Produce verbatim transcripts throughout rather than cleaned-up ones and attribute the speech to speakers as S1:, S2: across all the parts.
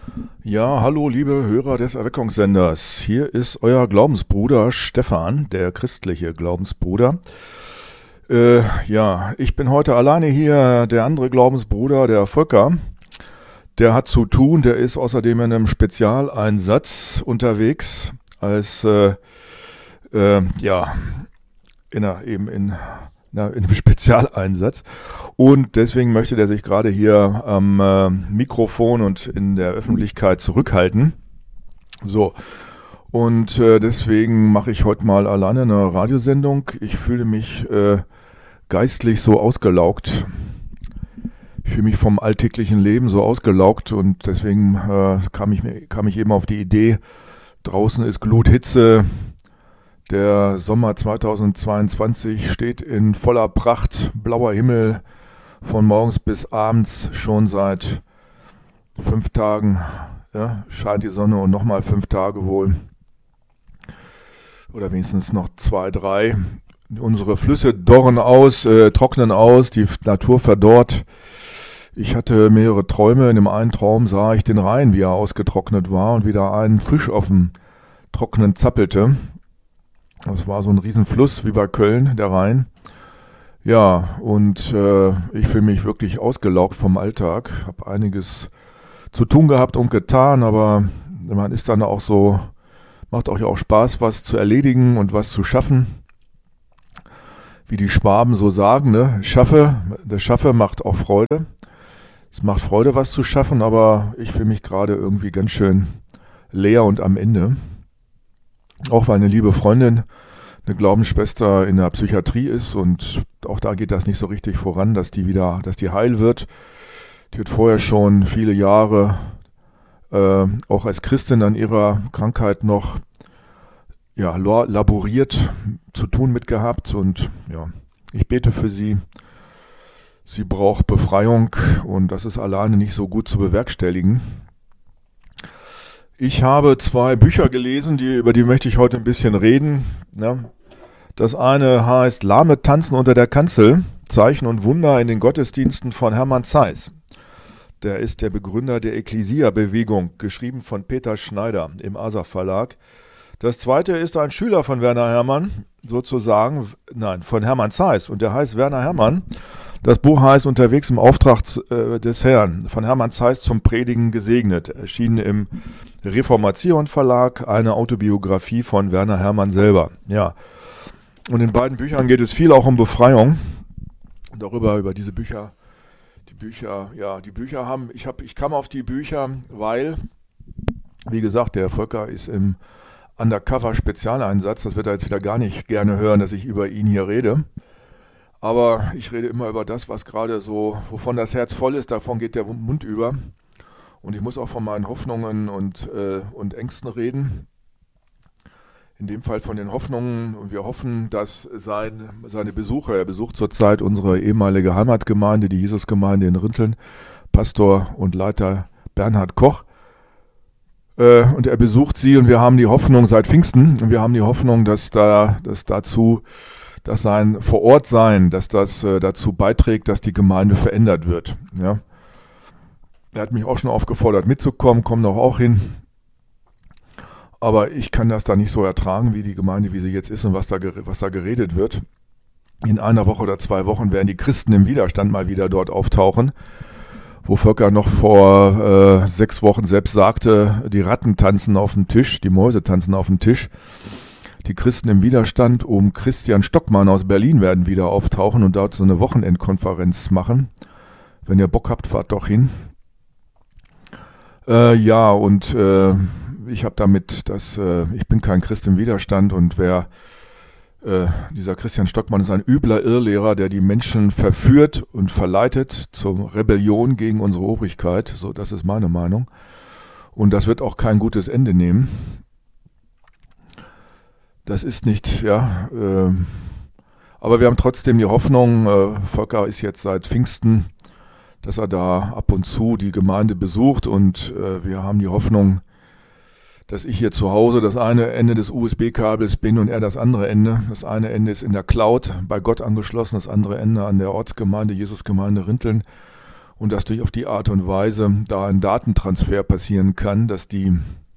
S1: Ja, hallo liebe Hörer des Erweckungssenders. Hier ist euer Glaubensbruder Stefan, der christliche Glaubensbruder. Äh, ja, ich bin heute alleine hier. Der andere Glaubensbruder, der Volker, der hat zu tun. Der ist außerdem in einem Spezialeinsatz unterwegs als, äh, äh, ja, in einer, eben in, na, in einem Spezialeinsatz. Und deswegen möchte der sich gerade hier am äh, Mikrofon und in der Öffentlichkeit zurückhalten. So, und äh, deswegen mache ich heute mal alleine eine Radiosendung. Ich fühle mich äh, geistlich so ausgelaugt. Ich fühle mich vom alltäglichen Leben so ausgelaugt und deswegen äh, kam, ich, kam ich eben auf die Idee, draußen ist Gluthitze. Der Sommer zweitausendzweiundzwanzig steht in voller Pracht, blauer Himmel, von morgens bis abends schon seit fünf Tagen, ja, scheint die Sonne und nochmal fünf Tage wohl. Oder wenigstens noch zwei, drei. Unsere Flüsse dorren aus, äh, trocknen aus, die Natur verdorrt. Ich hatte mehrere Träume. In dem einen Traum sah ich den Rhein, wie er ausgetrocknet war und wieder ein Fisch auf dem Trocknen zappelte. Das war so ein Riesenfluss wie bei Köln, der Rhein. Ja, und äh, ich fühle mich wirklich ausgelaugt vom Alltag. Habe einiges zu tun gehabt und getan, aber man ist dann auch so, macht euch auch Spaß, was zu erledigen und was zu schaffen. Wie die Schwaben so sagen, ne? Schaffe, der Schaffe macht auch Freude. Es macht Freude, was zu schaffen, aber ich fühle mich gerade irgendwie ganz schön leer und am Ende. Auch weil eine liebe Freundin, eine Glaubensschwester in der Psychiatrie ist und auch da geht das nicht so richtig voran, dass die wieder, dass die heil wird. Die hat vorher schon viele Jahre äh, auch als Christin an ihrer Krankheit noch ja, laboriert, zu tun mit gehabt und ja, ich bete für sie. Sie braucht Befreiung und das ist alleine nicht so gut zu bewerkstelligen. Ich habe zwei Bücher gelesen, die, über die möchte ich heute ein bisschen reden. Ja. Das eine heißt Lahme tanzen unter der Kanzel, Zeichen und Wunder in den Gottesdiensten von Hermann Zeiss. Der ist der Begründer der Ekklesia-Bewegung, geschrieben von Peter Schneider im Asaf Verlag. Das zweite ist ein Schüler von Werner Hermann, sozusagen, nein, von Hermann Zeiss und der heißt Werner Hermann. Das Buch heißt Unterwegs im Auftrag äh, des Herrn, von Hermann Zeiss zum Predigen gesegnet, erschienen im Reformation Verlag, eine Autobiografie von Werner Hermann selber. Ja. Und in beiden Büchern geht es viel auch um Befreiung. Darüber, über diese Bücher, die Bücher, ja, die Bücher haben, ich habe, ich kam auf die Bücher, weil, wie gesagt, der Volker ist im Undercover-Spezialeinsatz, das wird er jetzt wieder gar nicht gerne hören, dass ich über ihn hier rede. Aber ich rede immer über das, was gerade so, wovon das Herz voll ist, davon geht der Mund über. Und ich muss auch von meinen Hoffnungen und, äh, und Ängsten reden. In dem Fall von den Hoffnungen. Und wir hoffen, dass sein, seine Besucher, er besucht zurzeit unsere ehemalige Heimatgemeinde, die Jesusgemeinde in Rinteln, Pastor und Leiter Bernhard Koch. Äh, und er besucht sie und wir haben die Hoffnung seit Pfingsten, und wir haben die Hoffnung, dass da, dass dazu dass sein Vorortsein, dass das äh, dazu beiträgt, dass die Gemeinde verändert wird. Ja. Er hat mich auch schon aufgefordert mitzukommen, komm doch auch hin. Aber ich kann das da nicht so ertragen, wie die Gemeinde, wie sie jetzt ist und was da, was da geredet wird. In einer Woche oder zwei Wochen werden die Christen im Widerstand mal wieder dort auftauchen, wo Volker noch vor äh, sechs Wochen selbst sagte, die Ratten tanzen auf dem Tisch, die Mäuse tanzen auf dem Tisch. Die Christen im Widerstand um Christian Stockmann aus Berlin werden wieder auftauchen und dort so eine Wochenendkonferenz machen. Wenn ihr Bock habt, fahrt doch hin. Äh, ja, und äh, ich habe damit, dass äh, ich bin kein Christ im Widerstand und wer äh, dieser Christian Stockmann ist ein übler Irrlehrer, der die Menschen verführt und verleitet zur Rebellion gegen unsere Obrigkeit. So, das ist meine Meinung. Und das wird auch kein gutes Ende nehmen. Das ist nicht, ja, äh, aber wir haben trotzdem die Hoffnung, äh, Volker ist jetzt seit Pfingsten, dass er da ab und zu die Gemeinde besucht und äh, wir haben die Hoffnung, dass ich hier zu Hause das eine Ende des U S B-Kabels bin und er das andere Ende. Das eine Ende ist in der Cloud bei Gott angeschlossen, das andere Ende an der Ortsgemeinde, Jesusgemeinde Rinteln. und dass durch auf die Art und Weise da ein Datentransfer passieren kann, dass die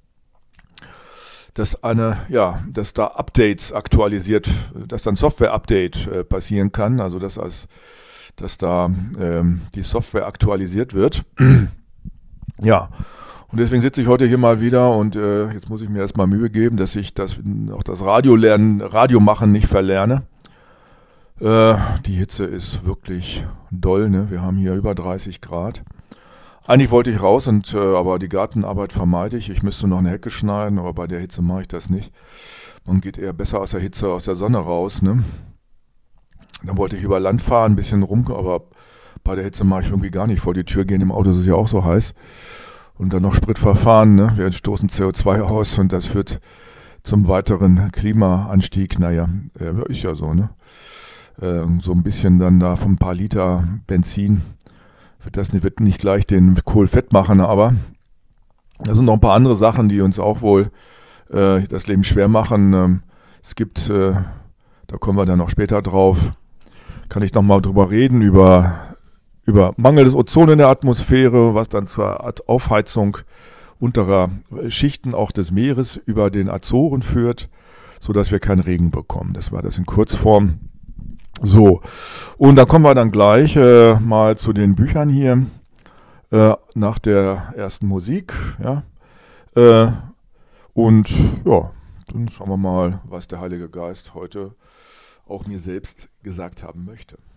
S1: dass eine, ja, dass da Updates aktualisiert, dass dann Software-Update äh, passieren kann, also dass, als, dass da ähm, die Software aktualisiert wird. Ja, und deswegen sitze ich heute hier mal wieder und äh, jetzt muss ich mir erstmal Mühe geben, dass ich das, auch das Radiolernen, Radiomachen nicht verlerne. Äh, die Hitze ist wirklich doll, ne? Wir haben hier über dreißig Grad. Eigentlich wollte ich raus, und äh, aber die Gartenarbeit vermeide ich. Ich müsste noch eine Hecke schneiden, aber bei der Hitze mache ich das nicht. Man geht eher besser aus der Hitze, aus der Sonne raus. Ne? Dann wollte ich über Land fahren, ein bisschen rum, aber bei der Hitze mache ich irgendwie gar nicht. Vor die Tür gehen, im Auto ist es ja auch so heiß. Und dann noch Sprit verfahren, ne? Wir stoßen C O zwei aus und das führt zum weiteren Klimaanstieg. Naja, äh, ist ja so, ne? Äh, so ein bisschen dann da von ein paar Liter Benzin. Das wird nicht gleich den Kohl fett machen, aber da sind noch ein paar andere Sachen, die uns auch wohl äh, das Leben schwer machen. Ähm, es gibt, äh, da kommen wir dann noch später drauf, kann ich nochmal drüber reden, über, über Mangel des Ozon in der Atmosphäre, was dann zur Aufheizung unterer Schichten auch des Meeres über den Azoren führt, sodass wir keinen Regen bekommen. Das war das in Kurzform. So, und da kommen wir dann gleich äh, mal zu den Büchern hier äh, nach der ersten Musik. Ja, äh, und ja, dann schauen wir mal, was der Heilige Geist heute auch mir selbst gesagt haben möchte.